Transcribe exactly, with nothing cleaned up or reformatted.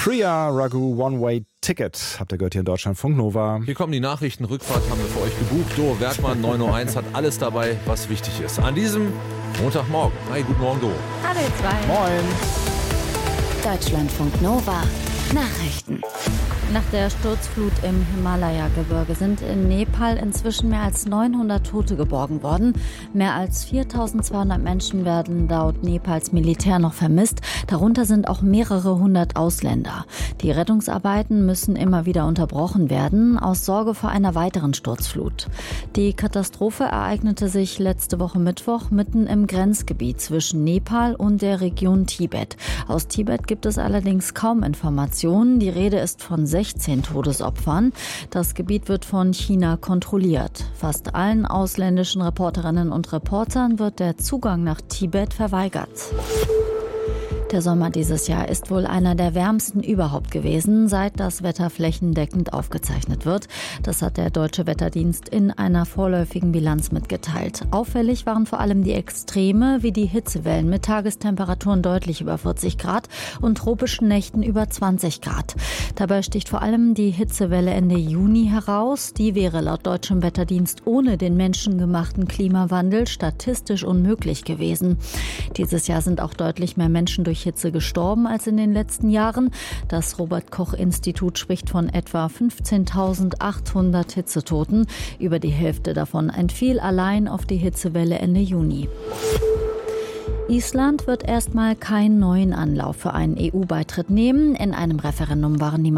Priya Raghu One-Way Ticket. Habt ihr gehört hier in Deutschlandfunk Nova. Hier kommen die Nachrichten. Rückfahrt haben wir für euch gebucht. Doro Werkmann, neun Uhr eins, hat alles dabei, was wichtig ist. An diesem Montagmorgen. Hi, guten Morgen, Doro. Hallo, ihr zwei. Moin. Deutschlandfunk Nova. Nachrichten. Nach der Sturzflut im Himalaya-Gebirge sind in Nepal inzwischen mehr als neunhundert Tote geborgen worden. Mehr als viertausendzweihundert Menschen werden laut Nepals Militär noch vermisst. Darunter sind auch mehrere hundert Ausländer. Die Rettungsarbeiten müssen immer wieder unterbrochen werden, aus Sorge vor einer weiteren Sturzflut. Die Katastrophe ereignete sich letzte Woche Mittwoch mitten im Grenzgebiet zwischen Nepal und der Region Tibet. Aus Tibet gibt es allerdings kaum Informationen. Die Rede ist von sechzehn Todesopfern. Das Gebiet wird von China kontrolliert. Fast allen ausländischen Reporterinnen und Reportern wird der Zugang nach Tibet verweigert. Der Sommer dieses Jahr ist wohl einer der wärmsten überhaupt gewesen, seit das Wetter flächendeckend aufgezeichnet wird. Das hat der Deutsche Wetterdienst in einer vorläufigen Bilanz mitgeteilt. Auffällig waren vor allem die Extreme wie die Hitzewellen mit Tagestemperaturen deutlich über vierzig Grad und tropischen Nächten über zwanzig Grad. Dabei sticht vor allem die Hitzewelle Ende Juni heraus. Die wäre laut Deutschem Wetterdienst ohne den menschengemachten Klimawandel statistisch unmöglich gewesen. Dieses Jahr sind auch deutlich mehr Menschen durch Hitze gestorben als in den letzten Jahren. Das Robert-Koch-Institut spricht von etwa fünfzehntausendachthundert Hitzetoten. Über die Hälfte davon entfiel allein auf die Hitzewelle Ende Juni. Island wird erstmal keinen neuen Anlauf für einen E U-Beitritt nehmen. In einem Referendum waren die